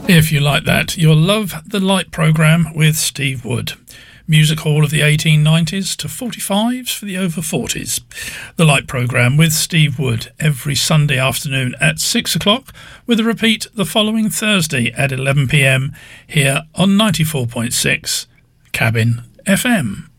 If you like that, you'll love the Light programme with Steve Wood. Music hall of the 1890s to 45s for the over 40s. The Light programme with Steve Wood every Sunday afternoon at 6 o'clock, with a repeat the following Thursday at 11 p.m. here on 94.6 Cabin FM.